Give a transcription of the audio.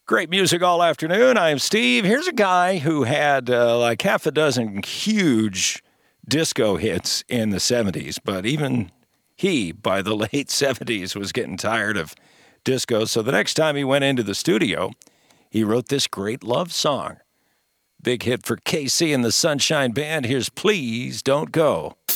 Great music all afternoon. I'm Steve. Here's a guy who had like half a dozen huge disco hits in the 70s, but even he, by the late 70s, was getting tired of disco. So the next time he went into the studio, he wrote this great love song. Big hit for KC and the Sunshine Band. Here's Please Don't Go.